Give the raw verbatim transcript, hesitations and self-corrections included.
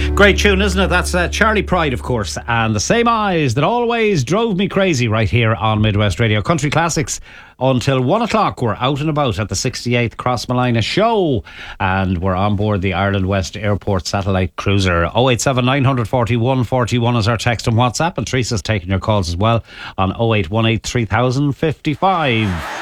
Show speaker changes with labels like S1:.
S1: Great tune, isn't it? That's uh, Charlie Pride, of course, and The Same Eyes That Always Drove Me Crazy right here on Midwest Radio. Country Classics until one o'clock. We're out and about at the sixty-eighth Crossmolina show, and we're on board the Ireland West Airport satellite cruiser. oh eight seven nine four one four one is our text and WhatsApp, and Teresa's taking your calls as well on oh eight one eight three thousand fifty-five.